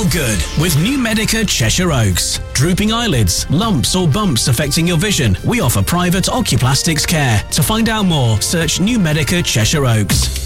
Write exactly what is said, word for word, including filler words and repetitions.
good with New Medica Cheshire Oaks. Drooping eyelids, lumps or bumps affecting your vision? We offer private ocuplastics care. To find out more, search New Medica Cheshire Oaks.